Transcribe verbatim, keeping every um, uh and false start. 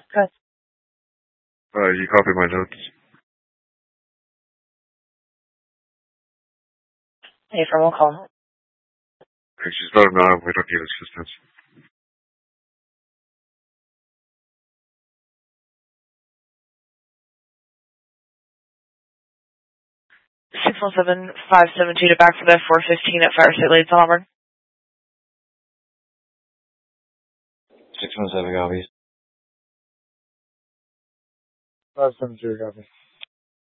Good. Uh, you copy my notes? Hey, from will call. Okay, she's not enough. We don't need assistance. six one seven, five seven two to back for the four fifteen at Fire State Lanes, Auburn. six one seven copies. five seven two, copy.